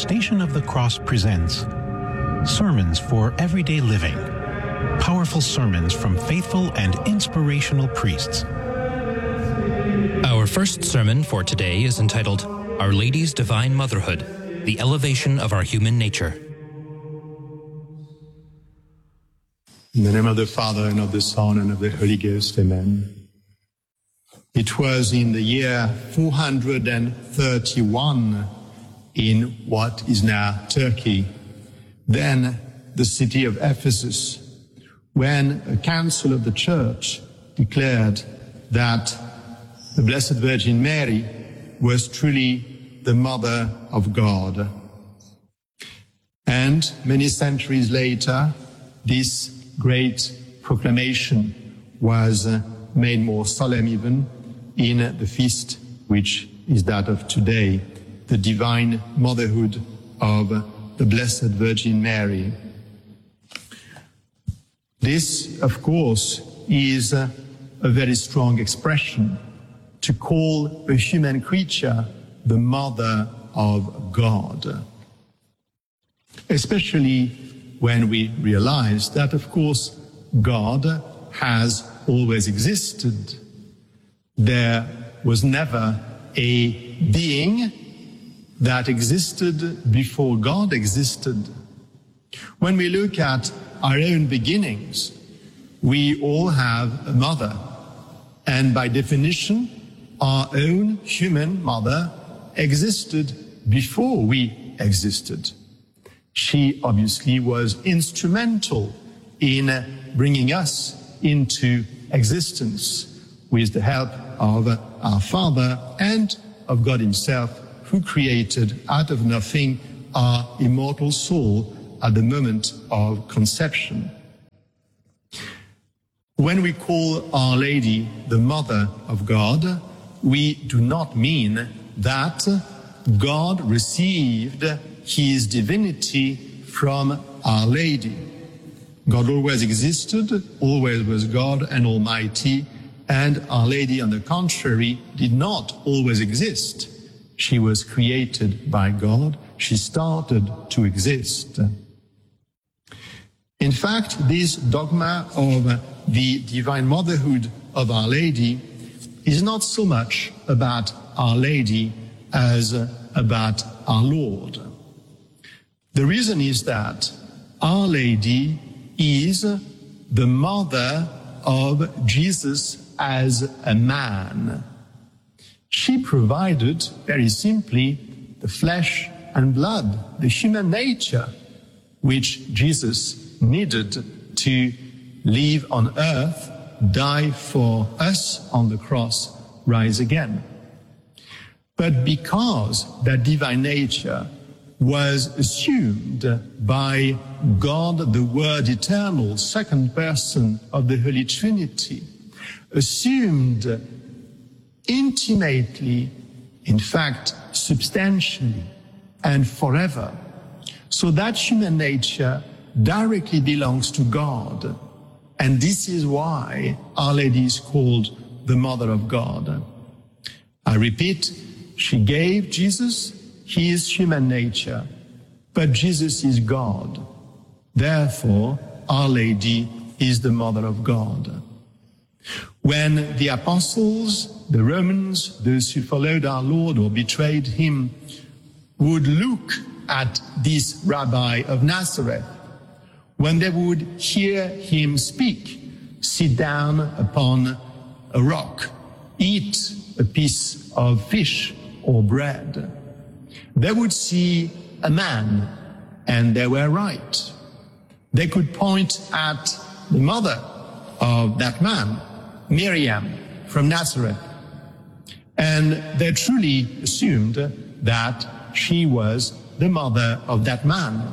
Station of the Cross presents Sermons for Everyday Living. Powerful sermons from faithful and inspirational priests. Our first sermon for today is entitled Our Lady's Divine Motherhood, the Elevation of Our Human Nature. In the name of the Father, and of the Son, and of the Holy Ghost, amen. It was in the year 431 in what is now Turkey, then the city of Ephesus, when a council of the church declared that the Blessed Virgin Mary was truly the Mother of God. And many centuries later, this great proclamation was made more solemn even in the feast, which is that of today, the divine motherhood of the Blessed Virgin Mary. This, of course, is a very strong expression to call a human creature the Mother of God. Especially when we realize that, of course, God has always existed. There was never a being that existed before God existed. When we look at our own beginnings, we all have a mother, and by definition, our own human mother existed before we existed. She obviously was instrumental in bringing us into existence with the help of our Father and of God Himself, who created out of nothing our immortal soul at the moment of conception. When we call Our Lady the Mother of God, we do not mean that God received His divinity from Our Lady. God always existed, always was God and Almighty, and Our Lady, on the contrary, did not always exist. She was created by God. She started to exist. In fact, this dogma of the divine motherhood of Our Lady is not so much about Our Lady as about our Lord. The reason is that Our Lady is the mother of Jesus as a man. She provided, very simply, the flesh and blood, the human nature, which Jesus needed to live on earth, die for us on the cross, rise again. But because that divine nature was assumed by God, the Word eternal, second person of the Holy Trinity, assumed intimately, in fact, substantially and forever. So that human nature directly belongs to God. And this is why Our Lady is called the Mother of God. I repeat, she gave Jesus His human nature, but Jesus is God. Therefore, Our Lady is the Mother of God. When the apostles, the Romans, those who followed our Lord or betrayed Him, would look at this rabbi of Nazareth, when they would hear him speak, sit down upon a rock, eat a piece of fish or bread, they would see a man, and they were right. They could point at the mother of that man, Miriam from Nazareth, and they truly assumed that she was the mother of that man.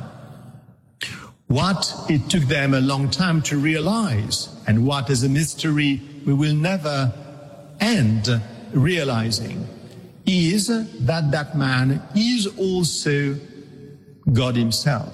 What it took them a long time to realize, and what is a mystery we will never end realizing, is that that man is also God Himself.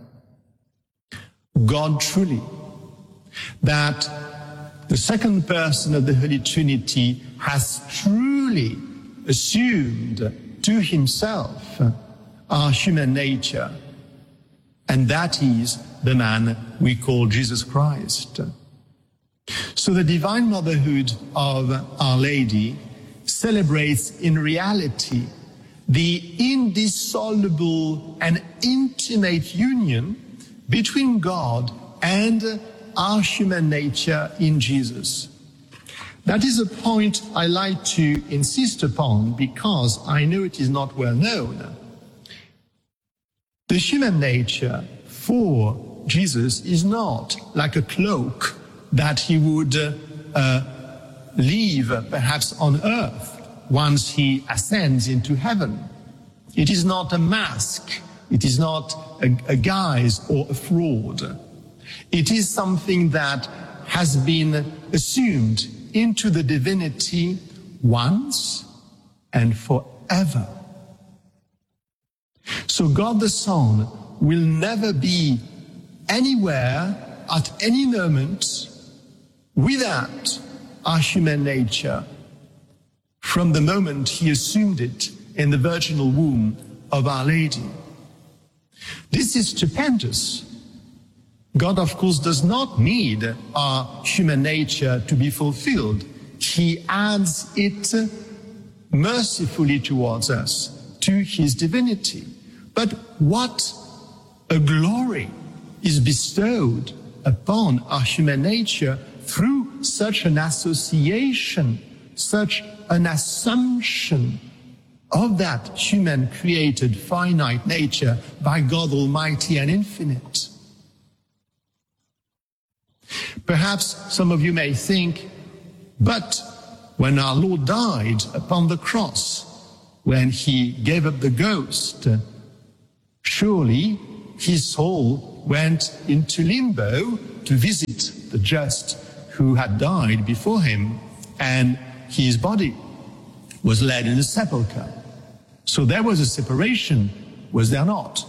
God truly. That the second person of the Holy Trinity has truly assumed to Himself our human nature, and that is the man we call Jesus Christ. So the divine motherhood of Our Lady celebrates in reality the indissoluble and intimate union between God and our human nature in Jesus. That is a point I like to insist upon because I know it is not well known. The human nature for Jesus is not like a cloak that he would leave perhaps on earth once he ascends into heaven. It is not a mask. It is not a guise or a fraud. It is something that has been assumed into the divinity once and forever. So God the Son will never be anywhere at any moment without our human nature from the moment he assumed it in the virginal womb of Our Lady. This is stupendous. God, of course, does not need our human nature to be fulfilled. He adds it mercifully towards us to his divinity. But what a glory is bestowed upon our human nature through such an association, such an assumption of that human created finite nature by God Almighty and infinite. Perhaps some of you may think, but when our Lord died upon the cross, when he gave up the ghost, surely his soul went into limbo to visit the just who had died before him, and his body was laid in a sepulchre. So there was a separation, was there not?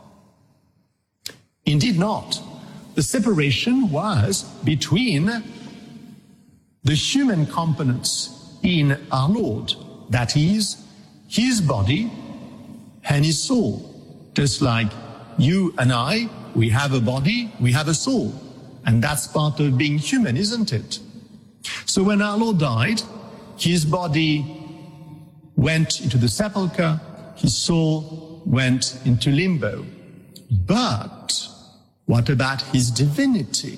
Indeed not. The separation was between the human components in our Lord, that is, his body and his soul. Just like you and I, we have a body, we have a soul, and that's part of being human, isn't it? So when our Lord died, his body went into the sepulchre, his soul went into limbo. But what about his divinity?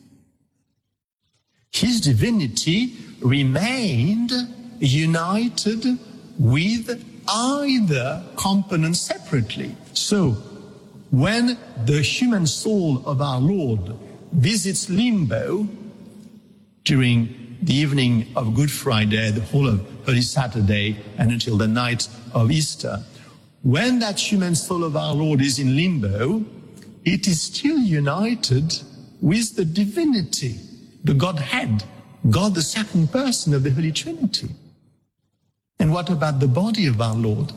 His divinity remained united with either component separately. So, when the human soul of our Lord visits limbo during the evening of Good Friday, the whole of Holy Saturday, and until the night of Easter, when that human soul of our Lord is in limbo, it is still united with the divinity, the Godhead, God the second person of the Holy Trinity. And what about the body of our Lord?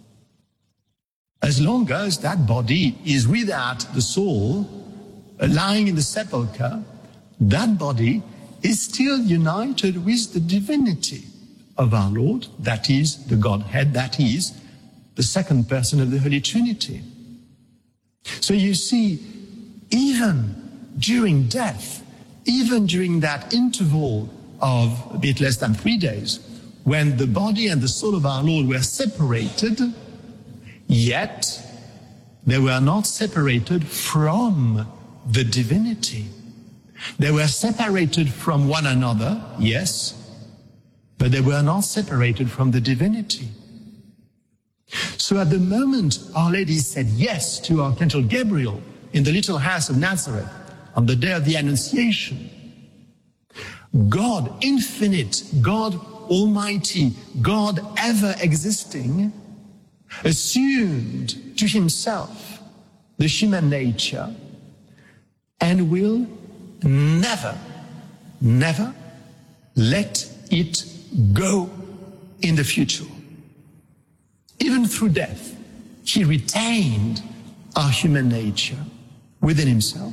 As long as that body is without the soul, lying in the sepulchre, that body is still united with the divinity of our Lord, that is the Godhead, that is the second person of the Holy Trinity. So you see, even during death, even during that interval of a bit less than 3 days, when the body and the soul of our Lord were separated, yet they were not separated from the divinity. They were separated from one another, yes, but they were not separated from the divinity. So at the moment Our Lady said yes to Archangel Gabriel in the little house of Nazareth on the day of the Annunciation, God infinite, God Almighty, God ever existing, assumed to himself the human nature and will never, never let it go in the future. Even through death, he retained our human nature within himself.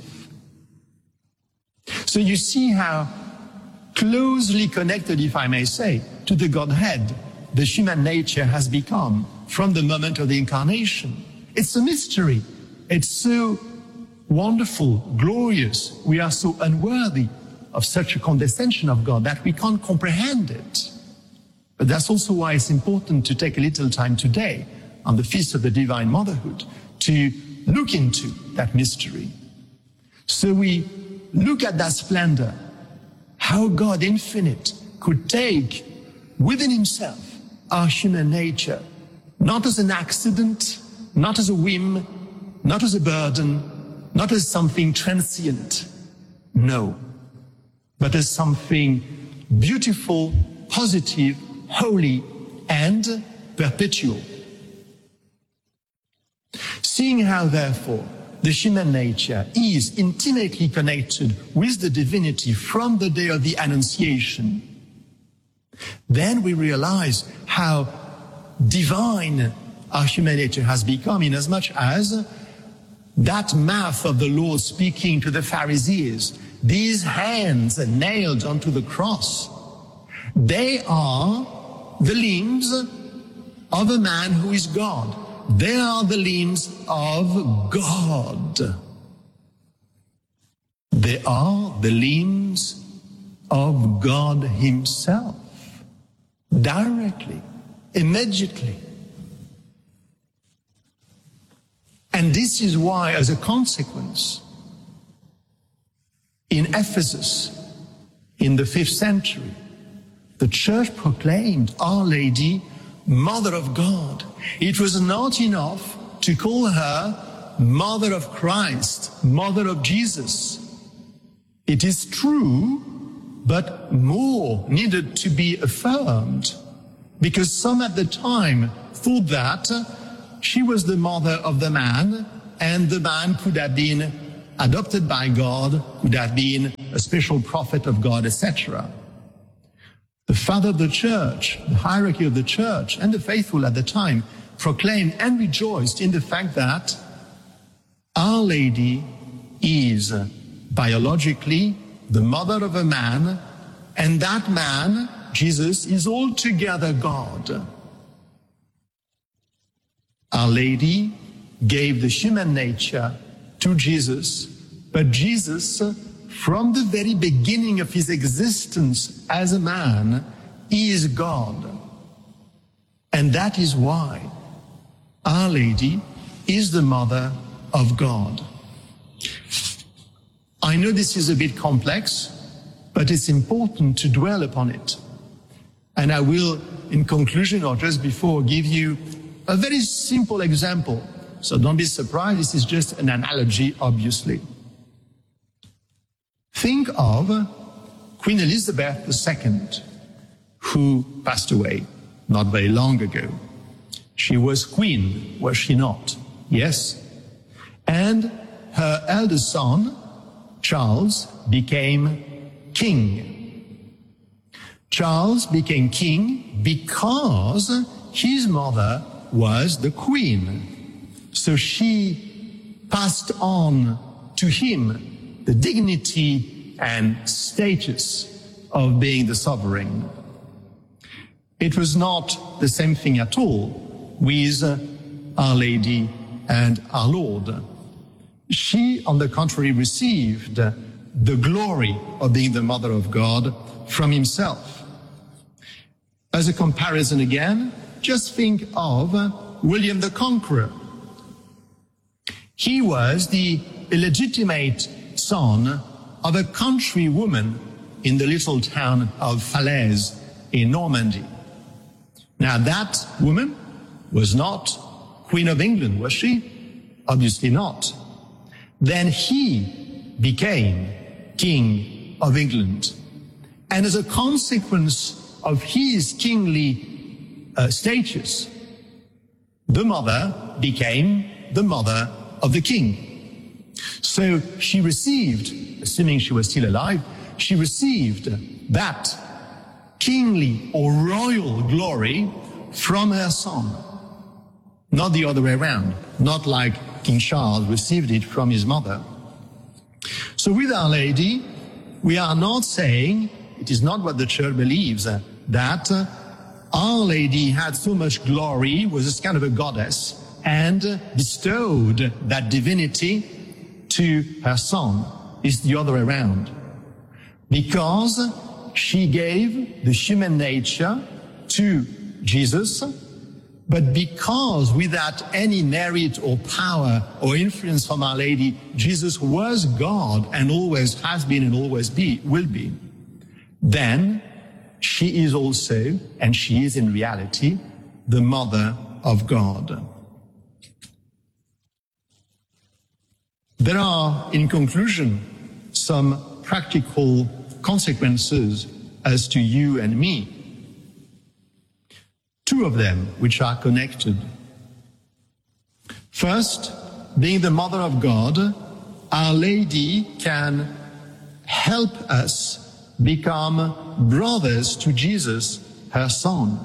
So you see how closely connected, if I may say, to the Godhead the human nature has become from the moment of the incarnation. It's a mystery. It's so wonderful, glorious. We are so unworthy of such a condescension of God that we can't comprehend it. But that's also why it's important to take a little time today on the Feast of the Divine Motherhood to look into that mystery. So we look at that splendor, how God infinite could take within himself our human nature, not as an accident, not as a whim, not as a burden, not as something transient, no, but as something beautiful, positive, holy, and perpetual. Seeing how, therefore, the human nature is intimately connected with the divinity from the day of the Annunciation, then we realize how divine our human nature has become, inasmuch as that mouth of the Lord speaking to the Pharisees, these hands nailed onto the cross, they are the limbs of a man who is God. They are the limbs of God. They are the limbs of God himself, directly, immediately. And this is why, as a consequence, in Ephesus, in the 5th century, the church proclaimed Our Lady, Mother of God. It was not enough to call her Mother of Christ, Mother of Jesus. It is true, but more needed to be affirmed, because some at the time thought that she was the mother of the man, and the man could have been adopted by God, could have been a special prophet of God, etc. The father of the church, the hierarchy of the church, and the faithful at the time proclaimed and rejoiced in the fact that Our Lady is biologically the mother of a man, and that man, Jesus, is altogether God. Our Lady gave the human nature to Jesus, but Jesus, from the very beginning of his existence as a man, is God. And that is why Our Lady is the mother of God. I know this is a bit complex, but it's important to dwell upon it. And I will, in conclusion or just before, give you a very simple example. So don't be surprised, this is just an analogy, obviously. Think of Queen Elizabeth II, who passed away not very long ago. She was queen, was she not? Yes. And her eldest son, Charles, became king. Charles became king because his mother was the queen. So she passed on to him the dignity and status of being the sovereign. It was not the same thing at all with Our Lady and our Lord. She, on the contrary, received the glory of being the Mother of God from himself. As a comparison again, just think of William the Conqueror. He was the illegitimate son of a country woman in the little town of Falaise in Normandy. Now that woman was not Queen of England, was she? Obviously not. Then he became King of England. And as a consequence of his kingly status, the mother became the mother of the king. So she received, assuming she was still alive, she received that kingly or royal glory from her son. Not the other way around, not like King Charles received it from his mother. So with Our Lady, we are not saying, it is not what the Church believes, that Our Lady had so much glory, was a kind of a goddess, and bestowed that divinity to her Son. It's the other way around. Because she gave the human nature to Jesus, but because without any merit or power or influence from Our Lady, Jesus was God and always has been and always will be, then she is also, and she is in reality, the Mother of God. There are, in conclusion, some practical consequences as to you and me. Two of them which are connected. First, being the Mother of God, Our Lady can help us become brothers to Jesus, her Son.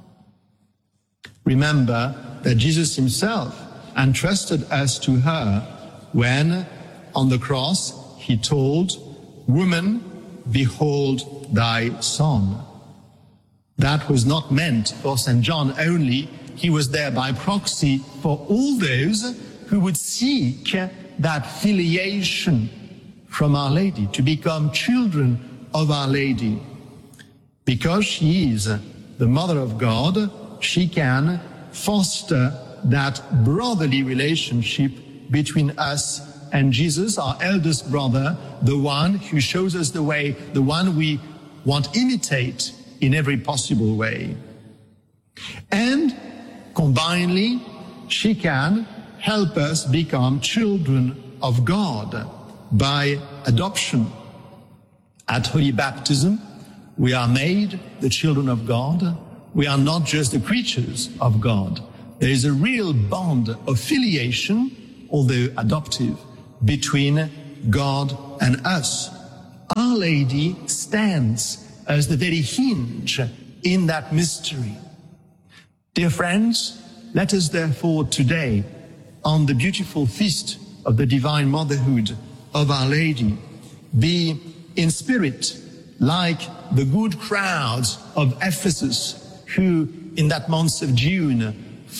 Remember that Jesus himself entrusted us to her when, on the cross, he told, "Woman, behold thy Son." That was not meant for St. John only. He was there by proxy for all those who would seek that filiation from Our Lady, to become children of Our Lady. Because she is the Mother of God, she can foster that brotherly relationship between us and Jesus, our eldest brother, the one who shows us the way, the one we want to imitate in every possible way. And combinedly, she can help us become children of God by adoption. At Holy Baptism, we are made the children of God. We are not just the creatures of God. There is a real bond of filiation, although adoptive, between God and us. Our Lady stands as the very hinge in that mystery. Dear friends, let us therefore today, on the beautiful feast of the Divine Motherhood of Our Lady, be in spirit like the good crowds of Ephesus, who in that month of June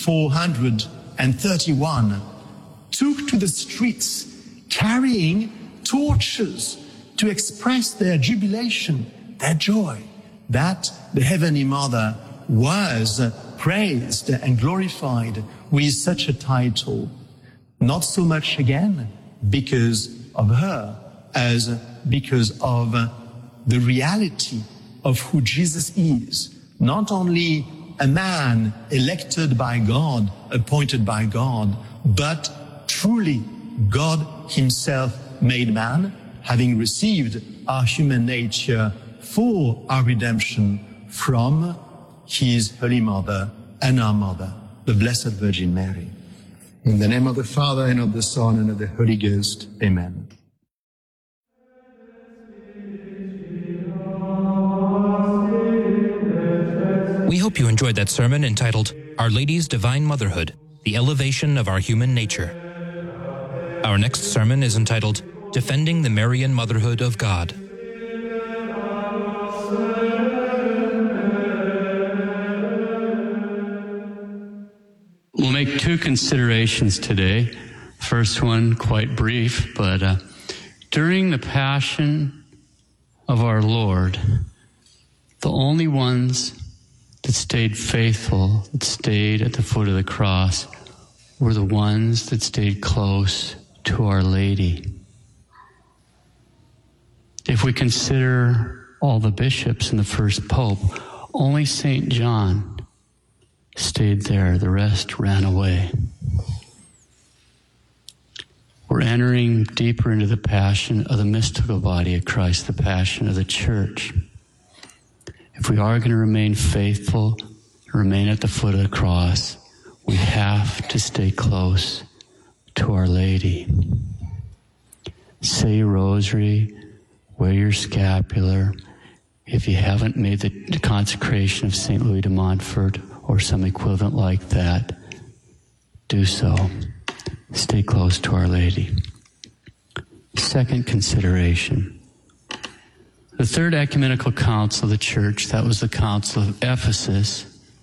431 took to the streets carrying torches to express their jubilation, their joy, that the Heavenly Mother was praised and glorified with such a title. Not so much again because of her as because of the reality of who Jesus is. Not only a man elected by God, appointed by God, but truly God himself made man, having received our human nature for our redemption from his Holy Mother and our Mother, the Blessed Virgin Mary. In the name of the Father, and of the Son, and of the Holy Ghost. Amen. We hope you enjoyed that sermon entitled Our Lady's Divine Motherhood, the Elevation of Our Human Nature. Our next sermon is entitled Defending the Marian Motherhood of God. We'll make two considerations today. First one, quite brief, but during the Passion of our Lord, the only ones that stayed faithful, that stayed at the foot of the cross, were the ones that stayed close to Our Lady. If we consider all the bishops and the first pope, only St. John stayed there. The rest ran away. We're entering deeper into the passion of the mystical body of Christ, the passion of the church. If we are going to remain faithful, remain at the foot of the cross, we have to stay close to Our Lady. Say your rosary, wear your scapular. If you haven't made the consecration of St. Louis de Montfort or some equivalent like that, do so. Stay close to Our Lady. Second consideration. The Third Ecumenical Council of the Church, that was the Council of Ephesus,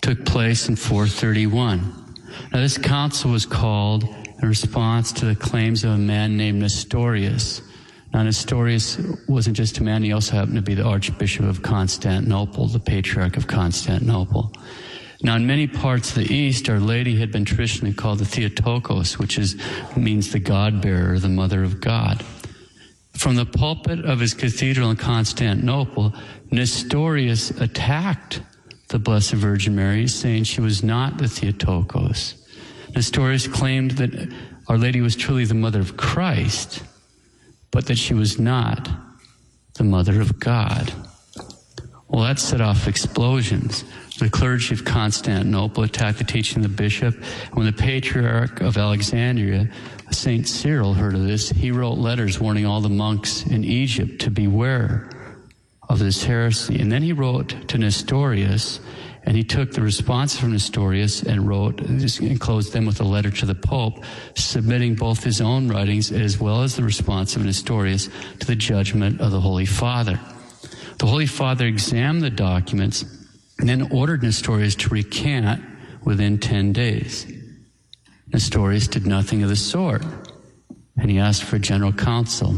took place in 431. Now, this council was called in response to the claims of a man named Nestorius. Now, Nestorius wasn't just a man, he also happened to be the Archbishop of Constantinople, the Patriarch of Constantinople. Now, in many parts of the East, Our Lady had been traditionally called the Theotokos, which means the God-bearer, the Mother of God. From the pulpit of his cathedral in Constantinople, Nestorius attacked the Blessed Virgin Mary, saying she was not the Theotokos. Nestorius claimed that Our Lady was truly the Mother of Christ, but that she was not the Mother of God. Well, that set off explosions. The clergy of Constantinople attacked the teaching of the bishop. And when the Patriarch of Alexandria, St. Cyril, heard of this, he wrote letters warning all the monks in Egypt to beware of this heresy. And then he wrote to Nestorius, and he took the response from Nestorius and enclosed them with a letter to the Pope, submitting both his own writings as well as the response of Nestorius to the judgment of the Holy Father. The Holy Father examined the documents and then ordered Nestorius to recant within 10 days. Nestorius did nothing of the sort, and he asked for a general council.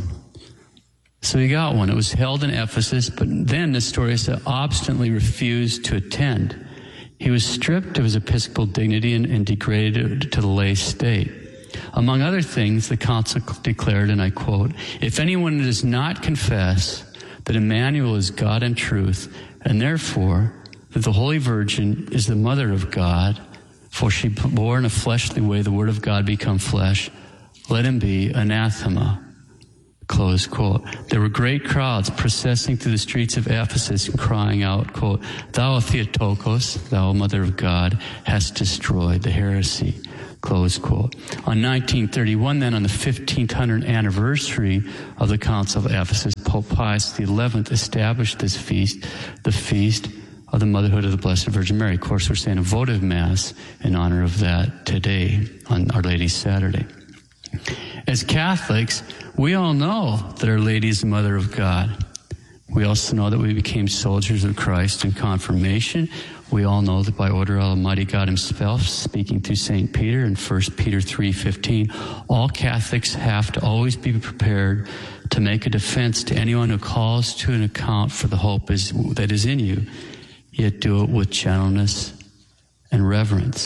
So he got one. It was held in Ephesus, but then Nestorius obstinately refused to attend. He was stripped of his episcopal dignity and degraded to the lay state. Among other things, the council declared, and I quote, "If anyone does not confess that Emmanuel is God and truth, and therefore that the Holy Virgin is the Mother of God, for she bore in a fleshly way the Word of God become flesh, let him be anathema." Close quote. There were great crowds processing through the streets of Ephesus and crying out, quote, "Thou Theotokos, thou Mother of God, hast destroyed the heresy." Close quote. On 1931, then, on the 1500th anniversary of the Council of Ephesus, Pope Pius XI established this feast, the Feast of the Motherhood of the Blessed Virgin Mary. Of course, we're saying a votive Mass in honor of that today on Our Lady's Saturday. As Catholics, we all know that Our Lady is the Mother of God. We also know that we became soldiers of Christ in confirmation. We all know that by order of Almighty God Himself, speaking through St. Peter in 1 Peter 3:15, all Catholics have to always be prepared to make a defense to anyone who calls to an account for the hope that is in you, yet do it with gentleness and reverence.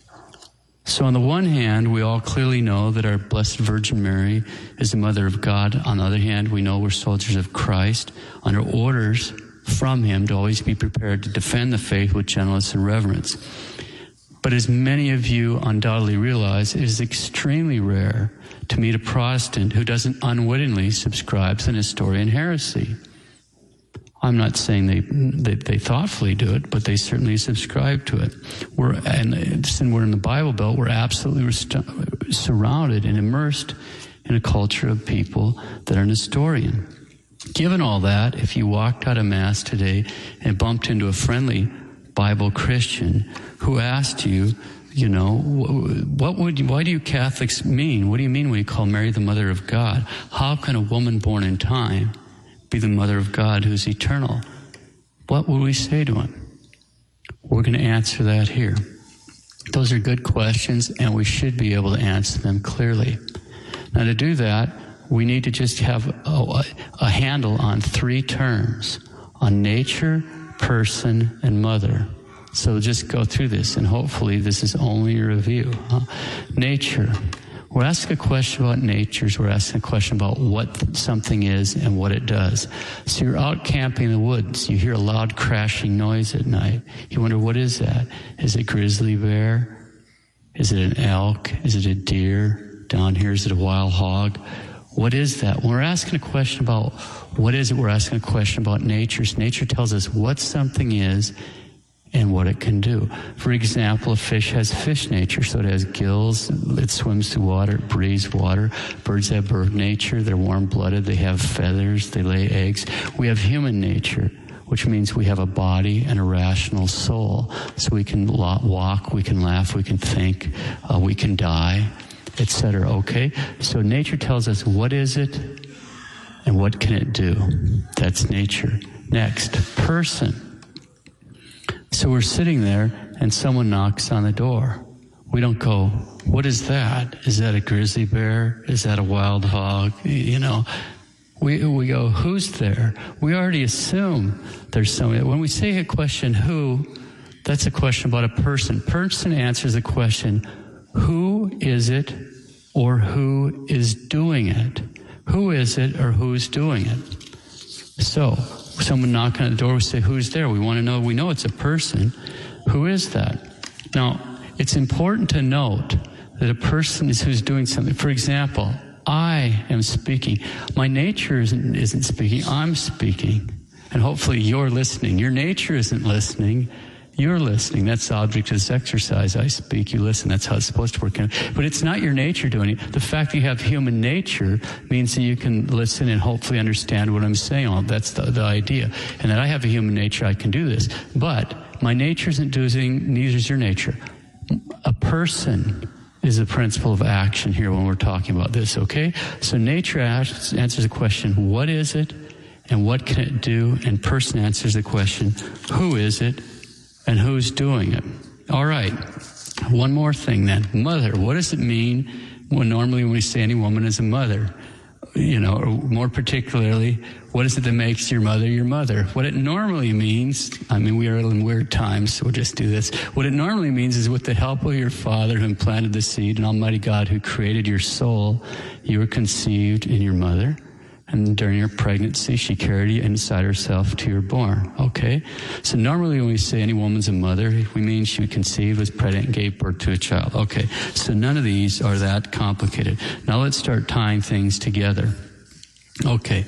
So on the one hand, we all clearly know that our Blessed Virgin Mary is the Mother of God. On the other hand, we know we're soldiers of Christ under orders from Him to always be prepared to defend the faith with gentleness and reverence. But as many of you undoubtedly realize, it is extremely rare to meet a Protestant who doesn't unwittingly subscribe to the Nestorian heresy. I'm not saying they thoughtfully do it, but they certainly subscribe to it. Since we're in the Bible Belt, we're absolutely surrounded and immersed in a culture of people that are Nestorian. Given all that, if you walked out of Mass today and bumped into a friendly Bible Christian who asked you, why do you Catholics mean? What do you mean when you call Mary the Mother of God? How can a woman born in time be the Mother of God who's eternal? What would we say to him? We're going to answer that here. Those are good questions, and we should be able to answer them clearly. Now, to do that, we need to just have a handle on three terms: on nature, person, and mother. So just go through this, and hopefully this is only a review. Nature. We're asking a question about natures. We're asking a question about what something is and what it does. So you're out camping in the woods. You hear a loud crashing noise at night. You wonder, what is that? Is it a grizzly bear? Is it an elk? Is it a deer? Down here, is it a wild hog? What is that? When we're asking a question about what is it, we're asking a question about nature. Nature tells us what something is and what it can do. For example, a fish has fish nature, so it has gills, it swims through water, it breathes water. Birds have bird nature, they're warm-blooded, they have feathers, they lay eggs. We have human nature, which means we have a body and a rational soul. So we can walk, we can laugh, we can think, we can die, etc. Okay? So nature tells us what is it and what can it do. That's nature. Next, person. So we're sitting there and someone knocks on the door. We don't go, what is that? Is that a grizzly bear? Is that a wild hog? You know, we go, who's there? We already assume there's somebody. When we say a question, who, that's a question about a person. Person answers the question, who is it or who is doing it? Who is it or who's doing it? So, someone knocking on the door, we say, who's there? We want to know, we know it's a person. Who is that? Now, it's important to note that a person is who's doing something. For example, I am speaking. My nature isn't speaking. I'm speaking. And hopefully you're listening. Your nature isn't listening. You're listening. That's the object of this exercise. I speak, you listen. That's how it's supposed to work. But it's not your nature doing it. The fact that you have human nature means that you can listen and hopefully understand what I'm saying. That's the idea. And that I have a human nature, I can do this. But my nature isn't doing, neither is your nature. A person is the principle of action here when we're talking about this, okay? So nature answers the question, what is it and what can it do? And person answers the question, who is it and who's doing it? All right, one more thing then. Mother, what does it mean when normally when we say any woman is a mother? You know, or more particularly, what is it that makes your mother your mother? What it normally means, I mean, we are in weird times, so we'll just do this. What it normally means is with the help of your Father who implanted the seed and Almighty God who created your soul, you were conceived in your mother. And during your pregnancy, she carried you inside herself till you were born. Okay? So normally when we say any woman's a mother, we mean she was conceived, was pregnant, and gave birth to a child. Okay. So none of these are that complicated. Now let's start tying things together. Okay.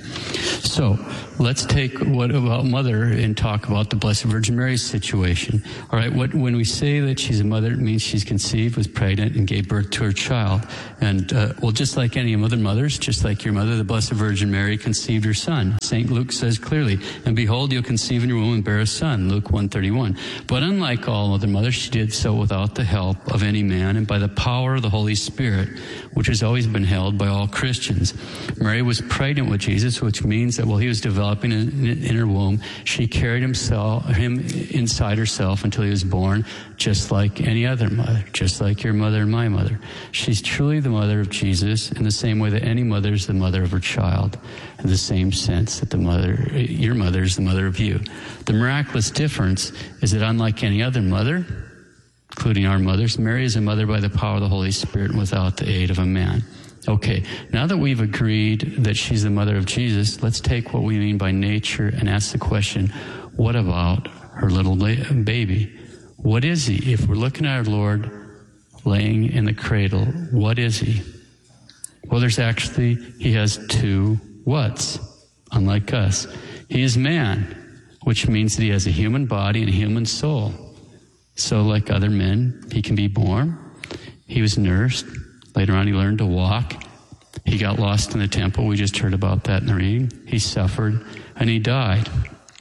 So let's take what about mother and talk about the Blessed Virgin Mary's situation. All right. When we say that she's a mother, it means she's conceived, was pregnant, and gave birth to her child. And, well, just like any other mothers, just like your mother, the Blessed Virgin Mary conceived her son. St. Luke says clearly, and behold, you'll conceive in your womb and bear a son, Luke 1:31. But unlike all other mothers, she did so without the help of any man and by the power of the Holy Spirit, which has always been held by all Christians. Mary was pregnant with Jesus, which means that while he was developing in her womb, she carried him inside herself until he was born, just like any other mother, just like your mother and my mother. She's truly the mother of Jesus in the same way that any mother is the mother of her child, in the same sense that your mother is the mother of you. The miraculous difference is that unlike any other mother, including our mothers, Mary is a mother by the power of the Holy Spirit and without the aid of a man. Okay, now that we've agreed that she's the mother of Jesus, let's take what we mean by nature and ask the question, what about her little baby? What is he? If we're looking at our Lord laying in the cradle, what is he? Well, he has two whats, unlike us. He is man, which means that he has a human body and a human soul. So like other men, he can be born. He was nursed. Later on, he learned to walk. He got lost in the temple. We just heard about that in the reading. He suffered, and he died.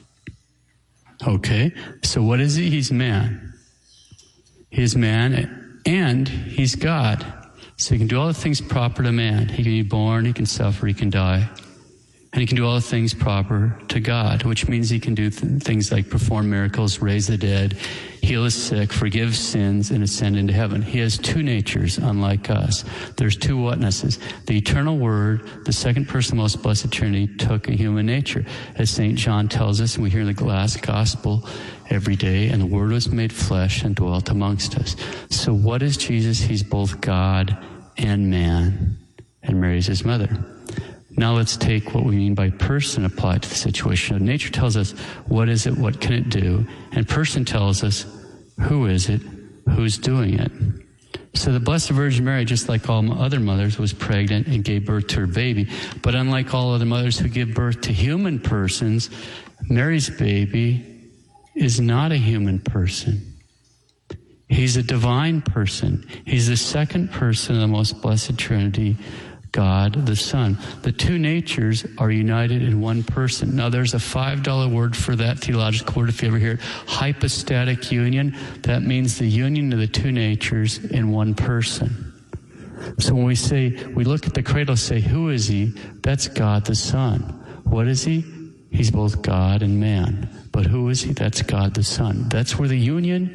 Okay, so what is he? He's man. He's man, and he's God. So he can do all the things proper to man. He can be born, he can suffer, he can die. And he can do all the things proper to God, which means he can do things like perform miracles, raise the dead, heal the sick, forgive sins, and ascend into heaven. He has two natures, unlike us. There's two whatnesses. The eternal Word, the second person of the Most Blessed Trinity, took a human nature. As St. John tells us, and we hear in the last gospel every day, and the Word was made flesh and dwelt amongst us. So what is Jesus? He's both God and man, and Mary's his mother. Now let's take what we mean by person applied to the situation. Nature tells us, what is it, what can it do? And person tells us, who is it, who's doing it? So the Blessed Virgin Mary, just like all other mothers, was pregnant and gave birth to her baby. But unlike all other mothers who give birth to human persons, Mary's baby is not a human person. He's a divine person. He's the second person of the Most Blessed Trinity, God the Son. The two natures are united in one person. Now there's a $5 word for that theological word if you ever hear it. Hypostatic union. That means the union of the two natures in one person. So when we look at the cradle and say, who is he? That's God the Son. What is he? He's both God and man. But who is he? That's God the Son. That's where the union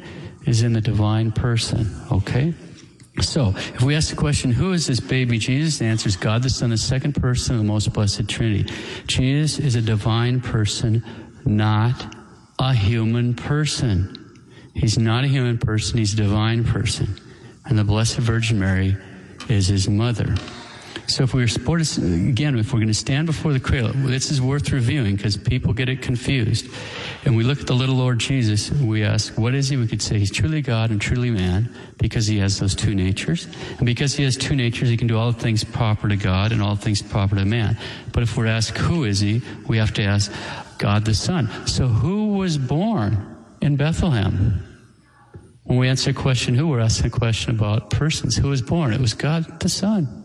is in the divine person, okay? So, if we ask the question, who is this baby Jesus? The answer is God the Son, the second person of the most blessed Trinity. Jesus is a divine person, not a human person. He's not a human person, he's a divine person. And the Blessed Virgin Mary is his mother. So if we're going to stand before the cradle, this is worth reviewing because people get it confused. And we look at the little Lord Jesus, we ask, what is he? We could say he's truly God and truly man because he has those two natures. And because he has two natures, he can do all things proper to God and all things proper to man. But if we're asked, who is he? We have to ask, God the Son. So who was born in Bethlehem? When we answer the question, who, we're asking a question about persons. Who was born? It was God the Son.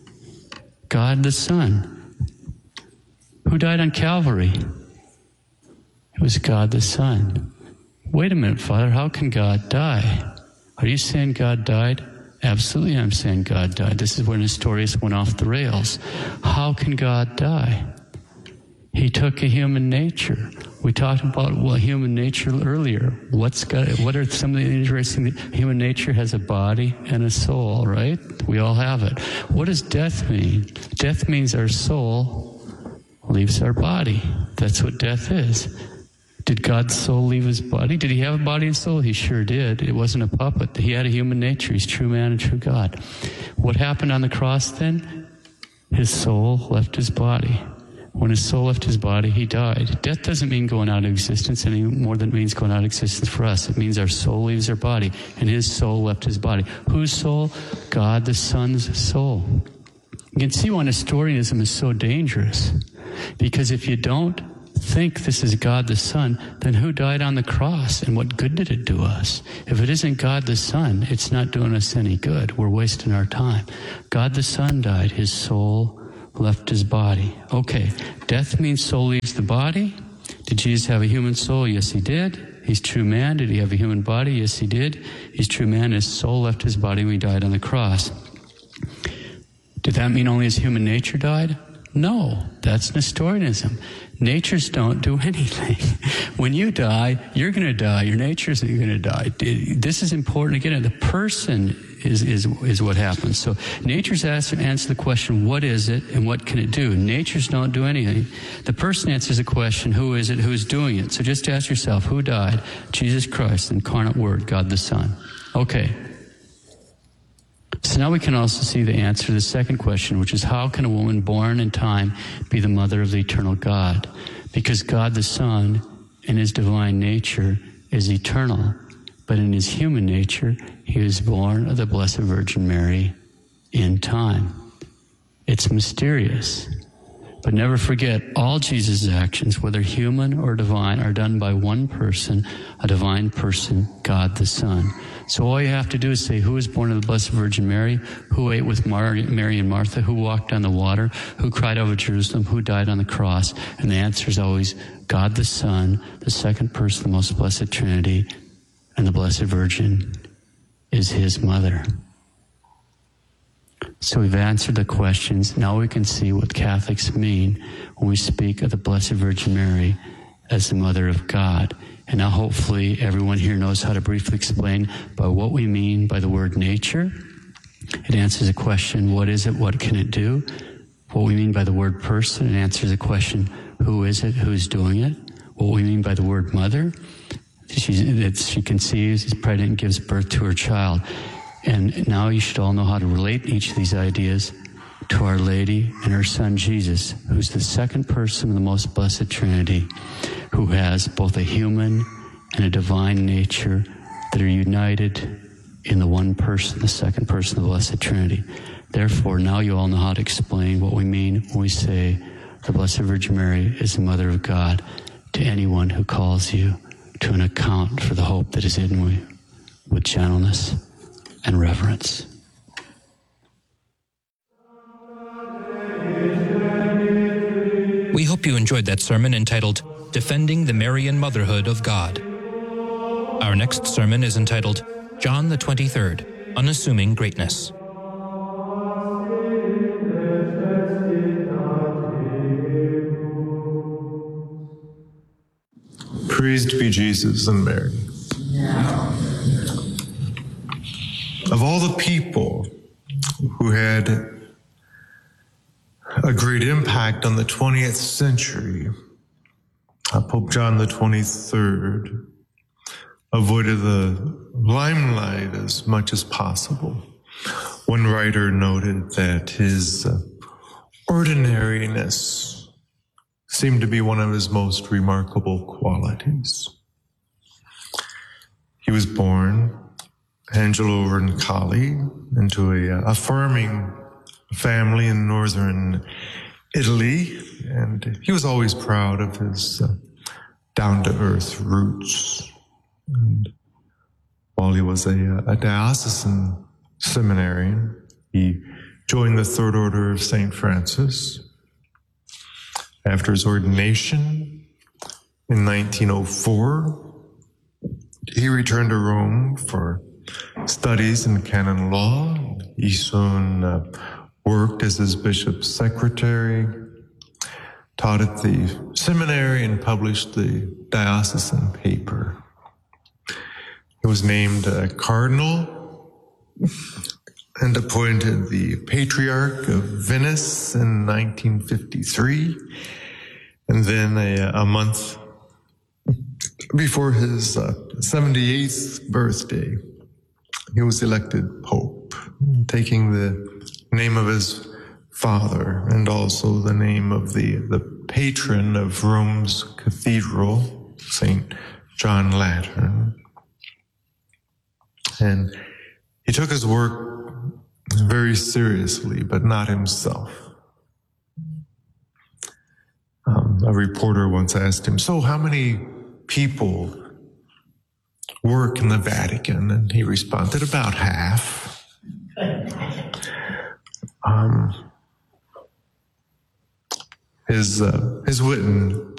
God the Son. Who died on Calvary? It was God the Son. Wait a minute, Father, how can God die? Are you saying God died? Absolutely, I'm saying God died. This is when Nestorius went off the rails. How can God die? He took a human nature. We talked about human nature earlier. What are some of the interesting things? Human nature has a body and a soul, right? We all have it. What does death mean? Death means our soul leaves our body. That's what death is. Did God's soul leave his body? Did he have a body and soul? He sure did. It wasn't a puppet. He had a human nature. He's true man and true God. What happened on the cross then? His soul left his body. When his soul left his body, he died. Death doesn't mean going out of existence any more than it means going out of existence for us. It means our soul leaves our body, and his soul left his body. Whose soul? God the Son's soul. You can see why Nestorianism is so dangerous. Because if you don't think this is God the Son, then who died on the cross, and what good did it do us? If it isn't God the Son, it's not doing us any good. We're wasting our time. God the Son died. His soul left his body. Okay, death means soul leaves the body. Did Jesus have a human soul? Yes, he did. He's true man. Did he have a human body? Yes, he did. He's true man. His soul left his body when he died on the cross. Did that mean only his human nature died? No, that's Nestorianism. Natures don't do anything. When you die, you're going to die. Your nature's going to die. This is important. Again, the person is what happens. So nature's answer the question, what is it and what can it do? Natures don't do anything. The person answers the question, who is it, who's doing it? So just ask yourself, who died? Jesus Christ, the incarnate Word, God the Son. Okay. So now we can also see the answer to the second question, which is how can a woman born in time be the mother of the eternal God? Because God the Son, in his divine nature, is eternal. But in his human nature, he was born of the Blessed Virgin Mary in time. It's mysterious. But never forget, all Jesus' actions, whether human or divine, are done by one person, a divine person, God the Son. So all you have to do is say, who was born of the Blessed Virgin Mary? Who ate with Mary and Martha? Who walked on the water? Who cried over Jerusalem? Who died on the cross? And the answer is always God the Son, the second person of the most blessed Trinity, and the Blessed Virgin is his mother. So we've answered the questions. Now we can see what Catholics mean when we speak of the Blessed Virgin Mary as the Mother of God. And now hopefully everyone here knows how to briefly explain by what we mean by the word nature. It answers the question, what is it, what can it do? What we mean by the word person, it answers the question, who is it, who's doing it? What we mean by the word mother, she conceives, is pregnant, and gives birth to her child. And now you should all know how to relate each of these ideas to Our Lady and her Son Jesus, who's the second person of the most blessed Trinity, who has both a human and a divine nature that are united in the one person, the second person of the Blessed Trinity. Therefore, now you all know how to explain what we mean when we say the Blessed Virgin Mary is the Mother of God to anyone who calls you to an account for the hope that is in you with gentleness and reverence. We hope you enjoyed that sermon entitled, Defending the Marian Motherhood of God. Our next sermon is entitled, John the 23rd, Unassuming Greatness. Praised be Jesus and Mary. of all the people who had a great impact on the 20th century, Pope John the 23rd avoided the limelight as much as possible. One writer noted that his ordinariness seemed to be one of his most remarkable qualities. He was born, Angelo Roncalli, into a farming family in northern Italy, and he was always proud of his down-to-earth roots. And while he was a diocesan seminarian, he joined the Third Order of St. Francis. After his ordination in 1904, he returned to Rome for studies in canon law. He soon worked as his bishop's secretary, taught at the seminary, and published the diocesan paper. He was named a cardinal and appointed the Patriarch of Venice in 1953. And then a month before his 78th birthday, he was elected Pope, taking the name of his father and also the name of the patron of Rome's cathedral, St. John Lateran. And he took his work very seriously, but not himself. A reporter once asked him, "So how many people work in the Vatican?" And he responded, "About half." His Witten